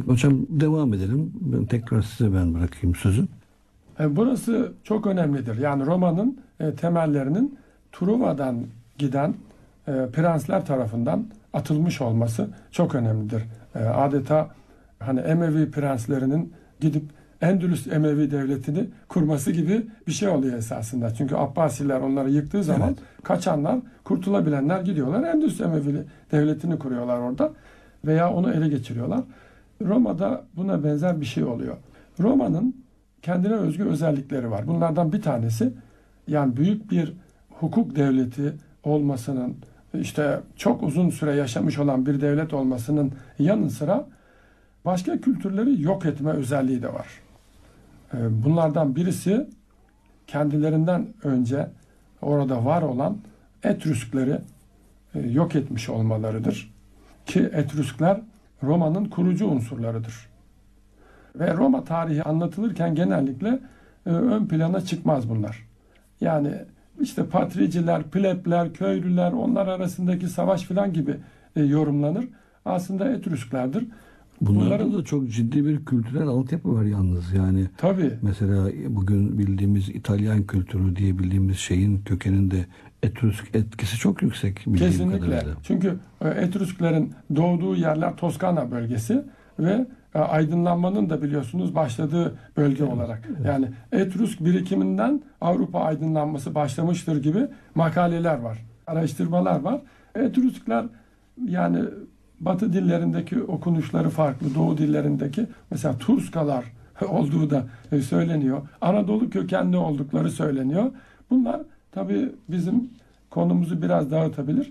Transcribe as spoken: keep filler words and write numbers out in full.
Hocam devam edelim. Ben tekrar size ben bırakayım sözü. E, Burası çok önemlidir. Yani romanın e, temellerinin Truva'dan giden e, prensler tarafından atılmış olması çok önemlidir. E, adeta hani Emevi prenslerinin gidip Endülüs Emevi devletini kurması gibi bir şey oluyor esasında. Çünkü Abbasiler onları yıktığı zaman Evet. kaçanlar, kurtulabilenler gidiyorlar. Endülüs Emevi devletini kuruyorlar orada veya onu ele geçiriyorlar. Roma'da buna benzer bir şey oluyor. Roma'nın kendine özgü özellikleri var. Bunlardan bir tanesi, yani büyük bir hukuk devleti olmasının, işte çok uzun süre yaşamış olan bir devlet olmasının yanı sıra başka kültürleri yok etme özelliği de var. Bunlardan birisi kendilerinden önce orada var olan Etrüskleri yok etmiş olmalarıdır. Ki Etrüskler Roma'nın kurucu unsurlarıdır. Ve Roma tarihi anlatılırken genellikle e, ön plana çıkmaz bunlar. Yani işte patriciler, plebler, köylüler, onlar arasındaki savaş filan gibi e, yorumlanır. Aslında Etrüsklerdir. Bunlarda Bunların da çok ciddi bir kültürel altyapı var yalnız. Yani tabii mesela bugün bildiğimiz İtalyan kültürü diye bildiğimiz şeyin kökeninde Etrüsk etkisi çok yüksek bildiğim kesinlikle. kadarıyla. Çünkü e, Etrüsklerin doğduğu yerler Toskana bölgesi ve e, aydınlanmanın da biliyorsunuz başladığı bölge Evet, olarak. evet. Yani Etrüsk birikiminden Avrupa aydınlanması başlamıştır gibi makaleler var, araştırmalar var. Etrüskler yani Batı dillerindeki okunuşları farklı, Doğu dillerindeki mesela Turskalar olduğu da e, söyleniyor. Anadolu kökenli oldukları söyleniyor. Bunlar tabii bizim konumuzu biraz dağıtabilir.